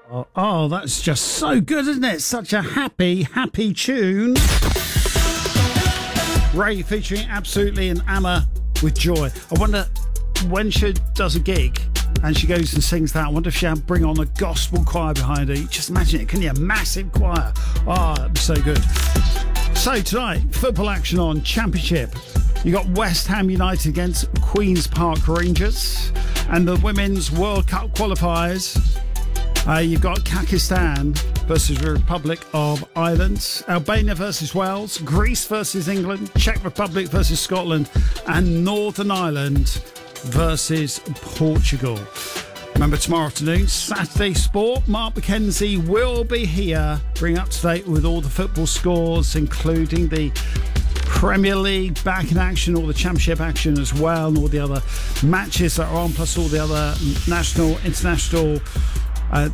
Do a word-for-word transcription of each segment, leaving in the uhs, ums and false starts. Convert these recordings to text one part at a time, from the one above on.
Oh, oh, that's just so good, isn't it? Such a happy, happy tune. Ray featuring Absolutely and Amma with Joy. I wonder when she does a gig and she goes and sings that, I wonder if she'll bring on a gospel choir behind her. You just imagine it, can you? A massive choir. Oh, that'd be so good. So tonight, football action on Championship. You got West Ham United against Queen's Park Rangers, and the Women's World Cup qualifiers. Uh, you've got Pakistan versus the Republic of Ireland, Albania versus Wales, Greece versus England, Czech Republic versus Scotland, and Northern Ireland versus Portugal. Remember, tomorrow afternoon, Saturday Sport, Mark McKenzie will be here, bring up to date with all the football scores, including the Premier League back in action, all the Championship action as well, and all the other matches that are on, plus all the other national, international uh,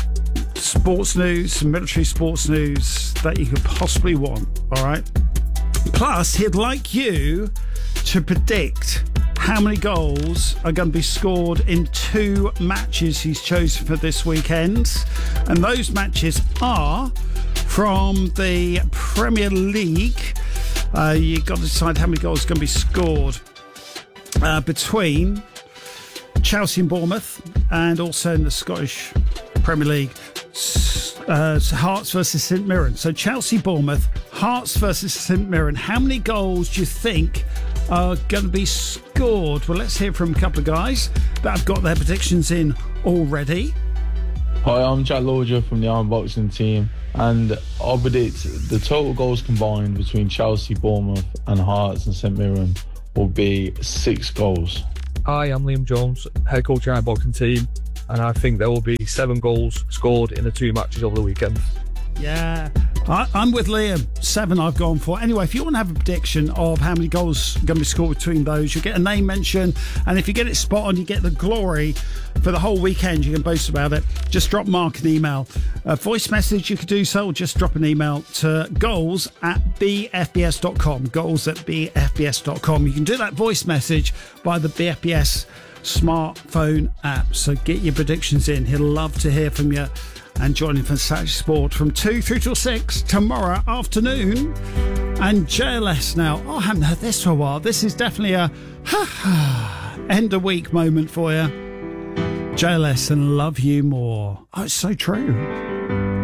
sports news, military sports news that you could possibly want, all right? Plus, he'd like you to predict how many goals are going to be scored in two matches he's chosen for this weekend. And those matches are from the Premier League. Uh, you've got to decide how many goals are going to be scored uh, between Chelsea and Bournemouth, and also in the Scottish Premier League, uh, Hearts versus St Mirren. So Chelsea, Bournemouth, Hearts versus St Mirren. How many goals do you think are going to be scored? Well, let's hear from a couple of guys that have got their predictions in already. Hi, I'm Jack Lorger from the Iron Boxing team, and I predict the total goals combined between Chelsea, Bournemouth and Hearts and St Mirren will be six goals. Hi, I'm Liam Jones, head coach of the Iron Boxing team, and I think there will be seven goals scored in the two matches over the weekend. Yeah, I, I'm with Liam. Seven I've gone for. Anyway, if you want to have a prediction of how many goals are going to be scored between those, you'll get a name mention, and if you get it spot on, you get the glory for the whole weekend. You can boast about it. Just drop Mark an email. A voice message, you could do so, or just drop an email to goals at b f b s dot com. Goals at b f b s dot com. You can do that voice message by the B F B S smartphone app. So get your predictions in. He'll love to hear from you. And joining for Saturday Sport from two through till six tomorrow afternoon. And J L S now. Oh, I haven't heard this for a while. This is definitely a end of week moment for you. J L S and Love You More. Oh, it's so true.